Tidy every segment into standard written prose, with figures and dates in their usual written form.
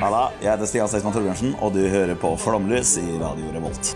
Halla, jeg heter Stian Seksmann Torbjørnsen, og du hører på Flomlys i Radio Revolt.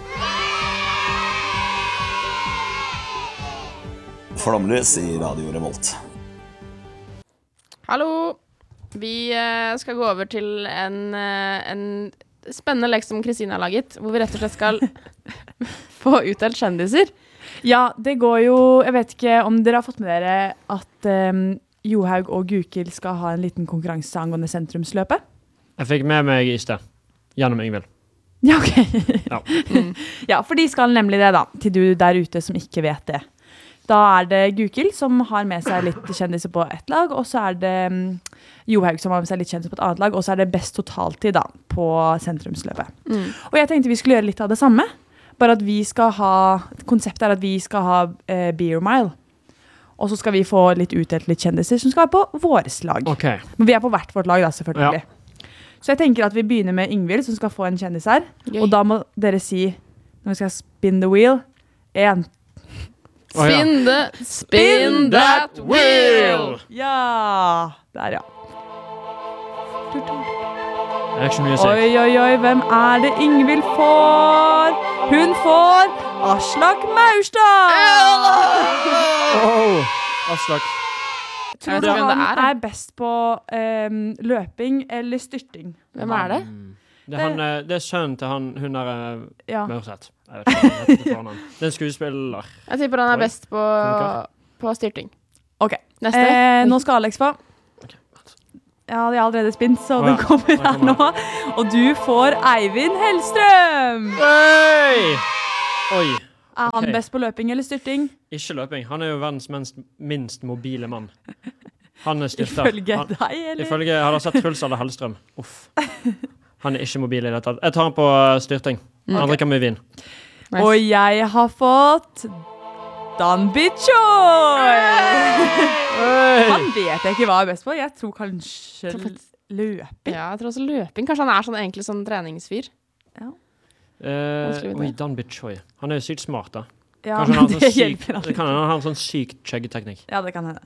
Flomlys i Radio Revolt. Hallo! Vi skal gå over til en spennende lek som Kristine har laget, hvor vi rett og slett skal få utdelt kjendiser. Ja, det går jo, jeg vet ikke om dere har fått med dere at Johaug og Gukild skal ha en liten konkurranse angående sentrumsløpet. Jeg fikk med meg i sted, gjennom Ingvild. Ja, ok. Ja. Ja, for de skal nemlig det da, til du der ute som ikke vet det. Da det Gukild som har med seg litt kjendiser på et lag, og så det Johaug som har med seg litt kjendiser på et annet lag, og så det best totaltid da, på sentrumsløpet. Og jeg tenkte vi skulle gjøre litt av det samme, bare at vi skal ha, konseptet at vi skal ha Beer Mile. Og så skal vi få litt utdelt litt kjendiser som skal være på våres lag. Okay. Men vi på hvert vårt lag da, selvfølgelig. Ja. Så jeg tenker at vi begynner med Ingvild, som skal få en kjendis her. Gøy. Og da må dere si, når vi skal spin the wheel, 1. Spin that wheel! Ja! Der, ja. Det ikke så mye å si. Oi, hvem det Ingvild får? Hun får Aslak Maurstad! Aslak. Tror Jeg du vet ikke hvem han det best på løping eller styrting? Hvem det? Det sønnen til hun Ja. Mørseth. Jeg vet ikke hva han heter på fornavn. Det en skuespiller. Jeg tipper han Oi. best på styrting. Ok, Neste. nå skal Alex få. Ja, de har allerede spint, så Å, den ja. kommer Den her nå. kommer. Og du får Eivind Hellstrøm! Hey! Oi! Han Ok. best på løping eller styrting? Ikke løping. Han jo verdens minst mobile mann. Han styrter. Ifølge Han- deg, eller? Ifølge, har dere sett Truls eller Hellstrøm? Uff. Han ikke mobil i det tatt. Jeg tar han på styrting. Han drikker mye vin. Nice. Og jeg har fått Danby Choi! Han vet jeg ikke hva best på. Jeg tror kanskje løping. Ja, jeg tror også løping. Kanskje han sånn, egentlig sånn treningsfyr. Vanskelig å vite. Oi, Danby Choi. Han jo sykt smart da. Ja, Kanskje men han har det sånn syk, hjelper han det kan han ha en sånn syk chuggeteknikk. Ja, det kan hende.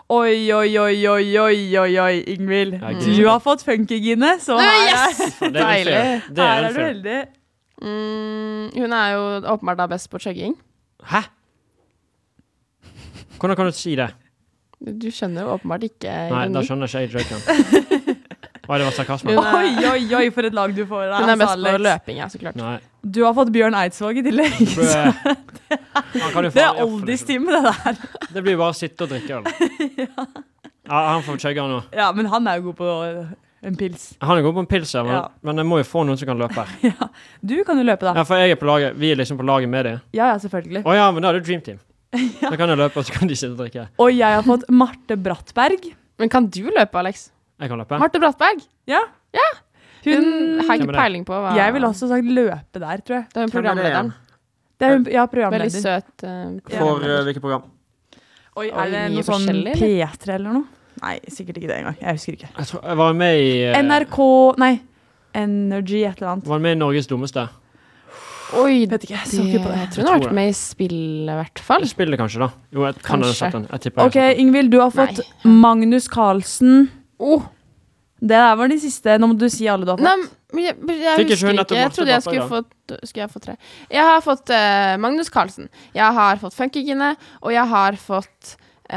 Oi, Ingvild. Ja, Du har fått funkygine, så Yes! Det er Deilig. unfair. Det her er du unfair. heldig. Hun jo åpenbart da best på chugging. Hæ? Hvordan kan du si det? Du skjønner jo åpenbart ikke Nei, da ironi. skjønner ikke jeg joken. Oi, det var sarkasme. Hun Oi, for et lag du får. Hun best på Alex. løping, ja, så klart. Nei. Du har fått Bjørn Eidsvåg i tillegg. Han kan jo Det faen- ja, oldis-time, det der. Det blir bare å sitte og drikke øl. Ja, han får chugge nå. Ja, men han jo god på en pils. Han god på en pils, ja, Ja. men jeg må jo få noen som kan løpe her. Ja. Du kan jo løpe, da. Ja, for jeg på laget. Vi liksom på laget med det. Ja, selvfølgelig. Å ja, men da det Dream Team. Da kan jeg løpe, og så kan de sitte og drikke. Og jeg har fått Marte Brattberg. Men kan du løpe, Alex? Jeg kan løpe. Marte Brattberg? Ja. Hun har Hvem ikke det? peiling på hva... Jeg vil også sagt løpe der, tror jeg. Det hun Hvem er det programlederen. Det hun, ja, Veldig programleder. søt. For hvilket program? Oi, Oi, det mye noe sånn forskjellig, P3 eller noe? Nei, sikkert ikke det engang. Jeg husker ikke. Jeg tror jeg var med i... NRK, nei, Energy et eller annet. Var med i Norges dummeste. Oi, Vet ikke, jeg så ikke på det. jeg tror hun har vært med i spill, i hvert fall. Jeg spiller kanskje da. Jo, jeg kan ha Kanskje. sett den. Jeg tipper Ok, jeg har sett den. Ingvild, du har fått Magnus Carlsen. Det der var de siste. Nå må du si alle du har fått. Nei, men jeg Fikk ikke husker hun ikke. nettopp Jeg Marte trodde jeg skulle Brattberg, få 3. Jeg har fått Magnus Carlsen. Jeg har fått Funkygine, og jeg har fått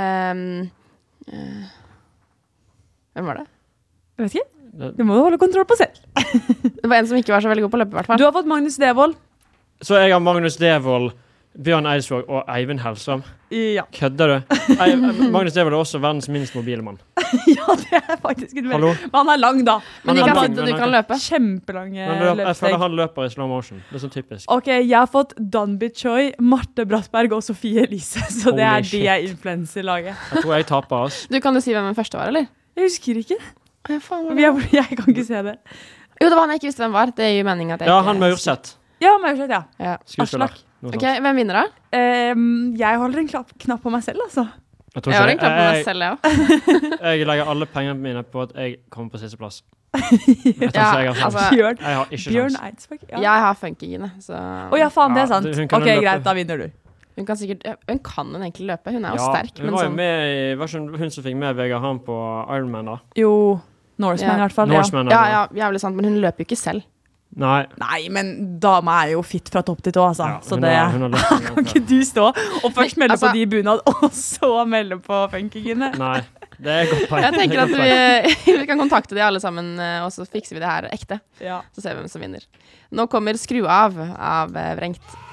hvem var det? Jeg vet ikke. Du må jo holde kontroll på selv. Det var en som ikke var så veldig god på å løpe, i hvert fall. Du har fått Magnus Devold. Så jeg har Magnus Devold, Bjørn Eidsvåg og Eivind Hellstrøm. Ja. Kødder du? Magnus Devold også verdens minst mobile mann. Ja, det faktisk et Hallo? veldig... Men han lang da. Men de Han kan lang, sitte, og men du han kan løpe. Kjempelange Men jeg føler løpesteg. han løper i slow motion. Det er sånn typisk. Ok, jeg har fått Danby Choi, Marte Brattberg og Sofie Elise. Så det Holy de shit. influencer-laget. Jeg tror jeg taper oss. Du kan jo si hvem den første var, eller? Jeg husker ikke. Ja, faen, var det? Jeg kan ikke se det. Jo, det var han jeg ikke visste hvem var. Det gir mening at jeg Ja, ikke... han Maurseth. Ja, Maurseth, ja. Ja. Skuespiller. Aslak. Noe Ok, sånt. hvem vinner da? Jeg holder en knapp på meg selv, altså. Jeg tror Jeg har en ikke klapp på meg jeg, selv, ja. jeg legger alle pengene mine på at jeg kommer på siste plass. Jeg tror Ja, ikke jeg har sjans. altså, Bjørn, Jeg har ikke Bjørn sjans. Eidsvåg. Ja. Jeg har Funkygine, så... Ja, faen, det Ja, er sant. hun kan Ok, jo løpe. greit, da vinner du. Hun kan sikkert... Ja, hun kan hun egentlig løpe. Hun er jo Ja, sterk, hun men var jo sånn... med i, var ikke hun som fikk med Vegard Harm på Iron Man da? Jo, Norseman Ja. i hvert fall. Norseman. Ja, jævlig sant, men hun løper jo ikke selv. Nei. Nei, men dama er jo fit fra topp til tå, altså. Ja, Så hun det har- hun har løpt en gang kan før. ikke du stå og først melde Altså- på de bunad, og så melde på funkingene. Nei, det er et godt poeng. Jeg tenker Det er at et godt poeng. vi kan kontakte de alle sammen, og så fikser vi det her ekte. Ja. Så ser vi hvem som vinner. Nå kommer Skru av Vrengt.